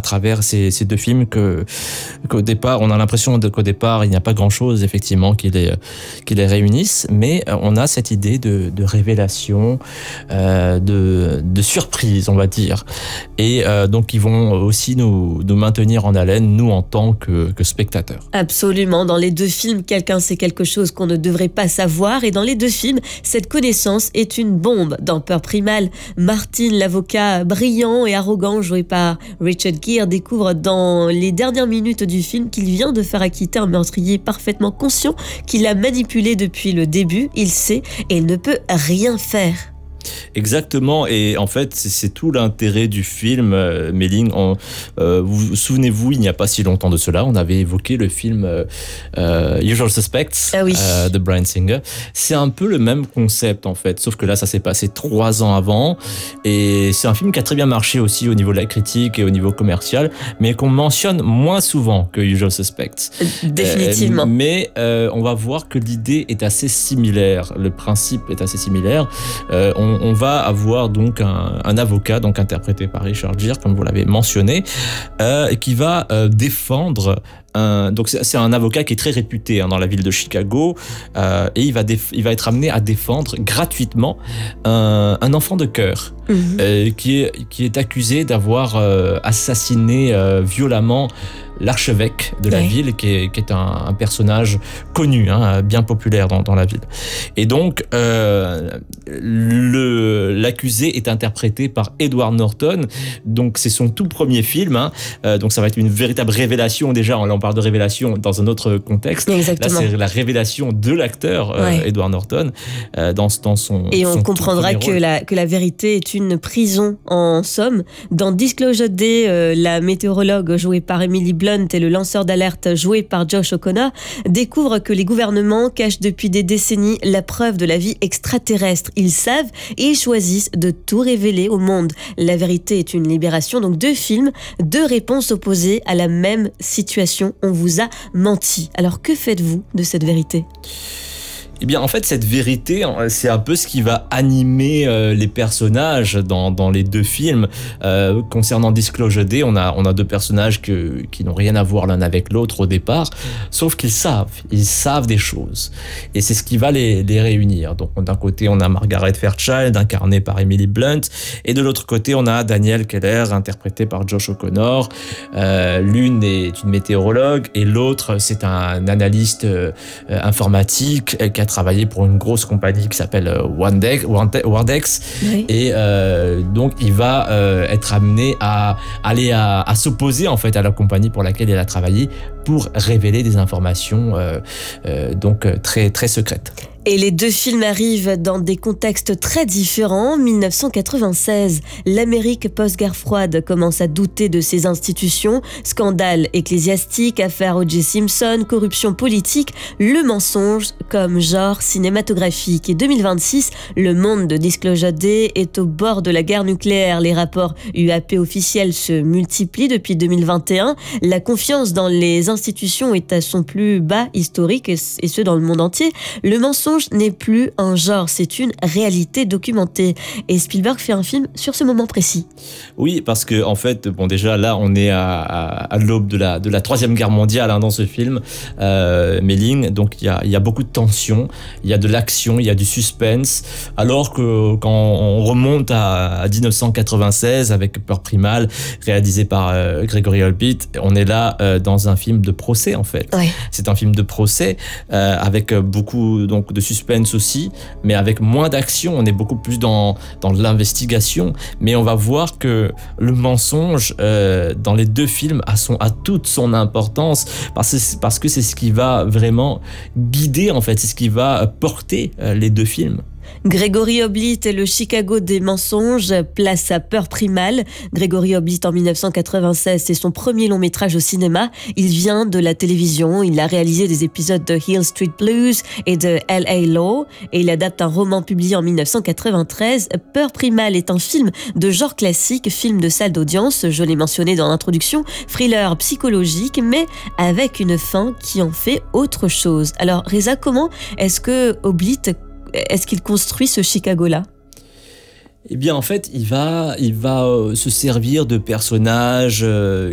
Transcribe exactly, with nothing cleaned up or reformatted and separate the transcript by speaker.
Speaker 1: travers ces, ces deux films que qu'au départ, on a l'impression qu'au départ, il n'y a pas grand-chose effectivement qui les qui les réunissent, mais on a cette idée de, de révélation, euh, de, de surprise, on va dire. Et euh, donc, ils vont aussi nous, nous maintenir en haleine, nous, en tant que, que spectateurs.
Speaker 2: Absolument. Dans les deux films, quelqu'un sait quelque chose qu'on ne devrait pas savoir. Et dans les deux films, cette connaissance est une bombe. Dans Peur primale, Martin, l'avocat brillant et arrogant, joué par Richard Gere, découvre dans les dernières minutes du film qu'il vient de faire acquitter un meurtrier parfaitement conscient qu'il a manipulé depuis le début. Il sait et il ne peut rien faire.
Speaker 1: Exactement, et en fait, c'est, c'est tout l'intérêt du film, euh, Mei-Ling. On, euh, vous, vous souvenez-vous, il n'y a pas si longtemps de cela, on avait évoqué le film euh, euh, Usual Suspects
Speaker 2: ah oui.
Speaker 1: euh, de Bryan Singer. C'est un peu le même concept, en fait, sauf que là, ça s'est passé trois ans avant, et c'est un film qui a très bien marché aussi au niveau de la critique et au niveau commercial, mais qu'on mentionne moins souvent que Usual Suspects.
Speaker 2: Définitivement.
Speaker 1: Euh, mais euh, on va voir que l'idée est assez similaire, le principe est assez similaire. Euh, on, on va avoir donc un, un avocat, donc interprété par Richard Gere, comme vous l'avez mentionné, euh, qui va euh, défendre. Un, donc c'est, c'est un avocat qui est très réputé hein, dans la ville de Chicago, euh, et il va, déf- il va être amené à défendre gratuitement un, un enfant de cœur mmh. euh, qui, est, qui est accusé d'avoir euh, assassiné euh, violemment l'archevêque de la ouais. ville, qui est, qui est un, un personnage connu, hein, bien populaire dans, dans la ville. Et donc, euh, le, l'accusé est interprété par Edward Norton. Donc, c'est son tout premier film. Hein. Euh, donc, ça va être une véritable révélation. Déjà, on, on parle de révélation dans un autre contexte.
Speaker 2: Exactement.
Speaker 1: Là, c'est la révélation de l'acteur euh, ouais. Edward Norton euh, dans, dans son.
Speaker 2: Et on
Speaker 1: son
Speaker 2: comprendra que la, que la vérité est une prison en somme. Dans Disclosure Day, euh, la météorologue jouée par Emily Blunt et le lanceur d'alerte joué par Josh O'Connor découvrent que les gouvernements cachent depuis des décennies la preuve de la vie extraterrestre. Ils savent et ils choisissent de tout révéler au monde. La vérité est une libération. Donc deux films, deux réponses opposées à la même situation. On vous a menti. Alors que faites-vous de cette vérité ?
Speaker 1: Eh bien, en fait, cette vérité, c'est un peu ce qui va animer euh, les personnages dans, dans les deux films. Euh, concernant Disclosure Day, on a, on a deux personnages que, qui n'ont rien à voir l'un avec l'autre au départ, sauf qu'ils savent, ils savent des choses. Et c'est ce qui va les, les réunir. Donc, d'un côté, on a Margaret Fairchild, incarnée par Emily Blunt, et de l'autre côté, on a Daniel Keller, interprété par Josh O'Connor. Euh, l'une est une météorologue, et l'autre, c'est un analyste euh, informatique qui a travaillé pour une grosse compagnie qui s'appelle Wandex, Wandex oui. et euh, donc il va euh, être amené à aller à, à s'opposer en fait à la compagnie pour laquelle il a travaillé pour révéler des informations euh, euh, donc très très secrètes.
Speaker 2: Et les deux films arrivent dans des contextes très différents. dix-neuf cent quatre-vingt-seize, l'Amérique post-guerre froide commence à douter de ses institutions. Scandale ecclésiastique, affaire O J Simpson, corruption politique, le mensonge comme genre cinématographique. Et deux mille vingt-six, le monde de Disclosure Day est au bord de la guerre nucléaire. Les rapports U A P officiels se multiplient depuis deux mille vingt et un. La confiance dans les institutions est à son plus bas historique, et ce dans le monde entier. Le mensonge n'est plus un genre, c'est une réalité documentée. Et Spielberg fait un film sur ce moment précis.
Speaker 1: Oui, parce que en fait, bon, déjà là, on est à, à, à l'aube de la de la troisième guerre mondiale hein, dans ce film, euh, Mei-Ling. Donc il y a il y a beaucoup de tension, il y a de l'action, il y a du suspense. Alors que quand on remonte à, à dix-neuf cent quatre-vingt-seize avec Peur primale, réalisé par euh, Gregory Holbit, on est là euh, dans un film de procès en fait.
Speaker 2: Ouais.
Speaker 1: C'est un film de procès euh, avec beaucoup donc de suspense aussi, mais avec moins d'action. On est beaucoup plus dans, dans l'investigation, mais on va voir que le mensonge euh, dans les deux films a, son, a toute son importance parce que, parce que c'est ce qui va vraiment guider, en fait, c'est ce qui va porter euh, les deux films.
Speaker 2: Gregory Hoblit et le Chicago des mensonges, place à Peur primale. Gregory Hoblit en dix-neuf cent quatre-vingt-seize, c'est son premier long métrage au cinéma. Il vient de la télévision, il a réalisé des épisodes de Hill Street Blues et de L A Law et il adapte un roman publié en dix-neuf cent quatre-vingt-treize. Peur primale est un film de genre classique, film de salle d'audience, je l'ai mentionné dans l'introduction, thriller psychologique, mais avec une fin qui en fait autre chose. Alors Reza, comment est-ce que Hoblit Est-ce qu'il construit ce Chicago-là ?
Speaker 1: Eh bien, en fait, il va, il va euh, se servir de personnages euh,